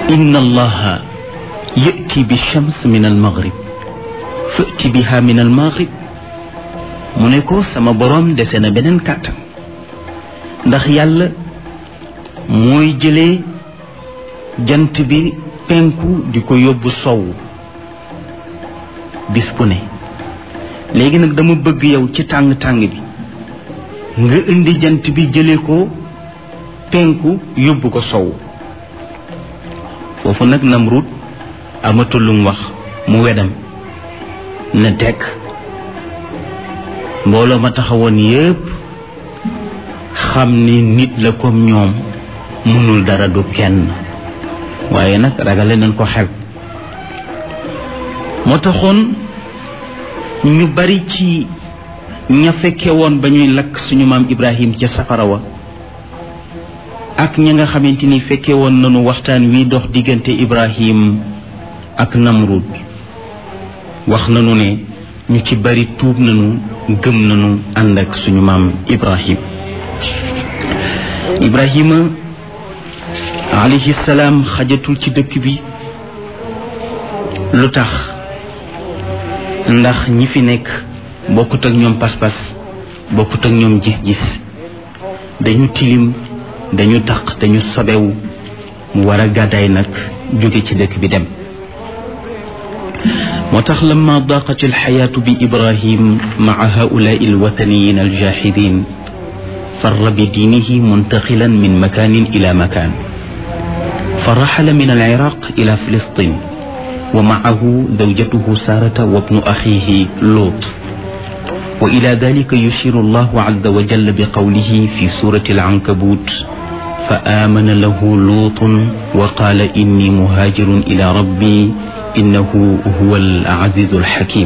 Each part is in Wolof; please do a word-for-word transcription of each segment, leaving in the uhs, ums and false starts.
inna allaha yati bi shams min al maghrib fati biha min al maghrib mu ne ko sama boroom dese na beneen kàttan ndax yàlla mooy jëlee jant bi penku di ko yóbbu sowu bis bu ne léegi nag dama bëgg yow ci tàng-tàng bi nga indi jant bi jëlee ko penku yóbbu ko sowu foofu nag Namrud amatul lu mu wax mu wedam na tekk mbooloo ma taxawoon yépp xam ni nit la comme ñoom mënul dara du kenn waaye nag ragale nañ ko xel moo taxoon ñu bari ci ña fekke woon ba ñuy lakk suñu maam Ibrahim ca safara wa ak ña nga xamante ni fekke woon nañu waxtaan wi dox diggante Ibrahim ak Namrud wax nañu ne ñu ci bari tuub nañu gëm nañu ànd ak suñu maam Ibrahim Ibrahima alayhi salaam xajatul ci dëkk bi lu tax ndax ñi fi nekk bokkut ak ñoom pas-pas bokkut ak ñoom gis-gis dañu tilim dañu taq dañu sobewu mu war a gàddaay nag jóge ci dëkk bi dem moo tax lamma daqat alxayaatu bi Ibrahim maa haulaai alwataniyin aljahidin farra bi diinihi muntaqilan min makanin ila makan فرحل من العراق إلى فلسطين ومعه زوجته سارة وابن أخيه لوط وإلى ذلك يشير الله عز وجل بقوله في سورة العنكبوت فآمن له لوط وقال إني مهاجر إلى ربي إنه هو العزيز الحكيم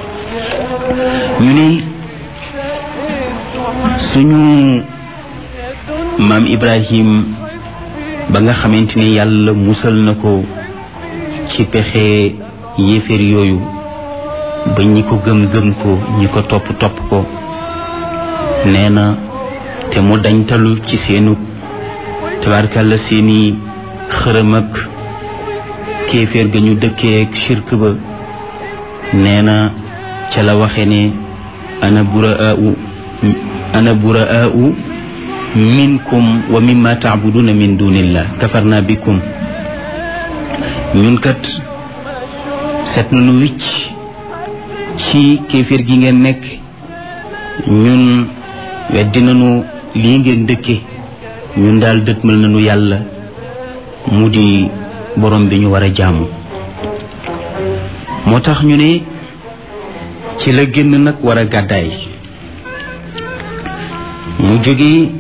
يني سنو مام إبراهيم ba nga xamante ni yàlla musal na ko ci pexe yéeféer yooyu ba ñi ko gëm-gëm ko ñi ko topp-topp ko nee na te mu dañtalu ci seenu tabarkàlla seeni xërëm ak kéeféer ga ñu dëkkee ak shirk ba nee na ca la waxe ne ana buraa'u ana buraa'u minkum wa mimma taabuduna min dunillah kafarna bikum ñun kat set nañu wicc ci kéeféer gi ngeen nekk ñun weddi nañu lii ngeen dëkke ñun daal dëkkmal nañu yàlla mu di borom bi ñu war a jaamu moo tax ñu ne ci la génn nag war a gàddaay mu jóge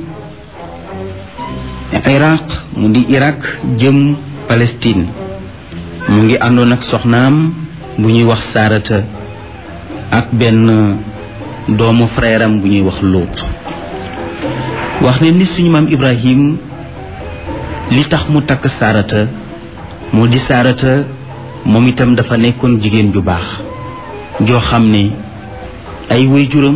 Iraq mu di Irak jëm Palestine mu ngi àndoon ak soxnaam bu ñuy wax Saarata ak benn doomu frère am bu ñuy wax Luut wax ne ni suñu maam Ibrahim li tax mu takk Saarata moo di Saarata moom itam dafa nekkoon jigéen ju baax joo xam ne ay waajuram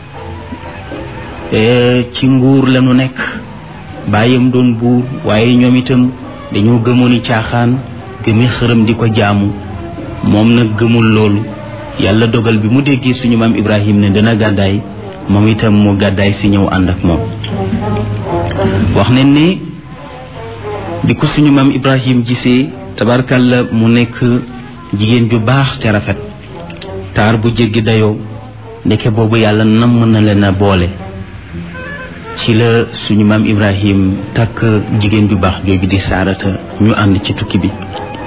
ci nguur lañu nekk bàyyam doon buur waaye ñoom itam dañoo gëmooni caaxaan gëmi xërëm di ko jaamu moom nag gëmul loolu yàlla dogal bi mu déggee suñu maam Ibrahim ne dana gàddaay moom itam mu gàddaay si ñëw ànd ak moom wax nañ ne bi ko suñu maam Ibrahim gisee tabarkalla mu nekk jigéen ju baax te rafet taar bu jéggi dayoo ndeke boobu yàlla namm na leen a boole ci la suñu maam Ibrahim takk jigéen ju baax jooju di Saarata ñu ànd ci tukki bi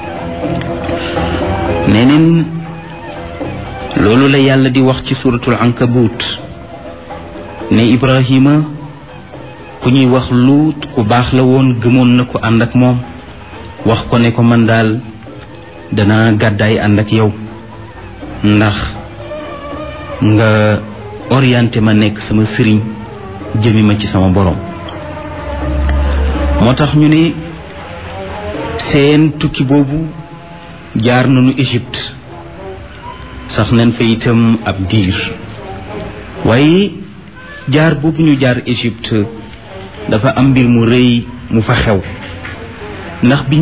neneen loolu la yàlla di wax ci suratul ankabut ne Ibrahima ku ñuy wax Luut ku baax la woon gëmoon na ko ànd ak moom wax ko ne ko man daal dana gàddaay ànd ak yow ndax nga orienté ma nekk sama sëriñ jëmi ma ci sama borom moo tax ñu ne seen tukki boobu jaar nañu Égypte sax nañ fa itam ab diir waaye jaar boobu ñu jaar Égypte dafa am mbir mu rëy mu fa xew ndax bi